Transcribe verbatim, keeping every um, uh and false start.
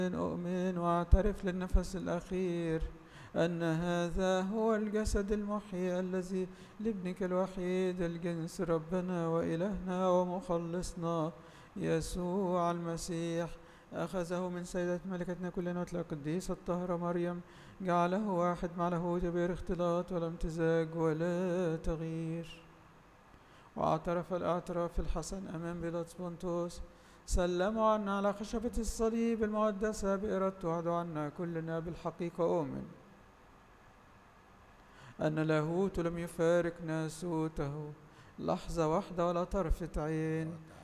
أؤمن وأعترف للنفس الأخير أن هذا هو الجسد المحيي الذي لابنك الوحيد الجنس ربنا وإلهنا ومخلصنا يسوع المسيح أخذه من سيدة ملكتنا كلنا وتلا القديسة الطاهرة مريم، جعله واحد مع لاهوت بغير اختلاط ولا امتزاج ولا تغيير، واعترف الاعتراف الحسن أمام بيلاطس بونتوس، سلموا عنا على خشبة الصليب المقدسة بإرادته، وعدوا عنا كلنا بالحقيقة أؤمن أن لاهوت لم يفارق ناسوته لحظة واحدة ولا طرفة عين،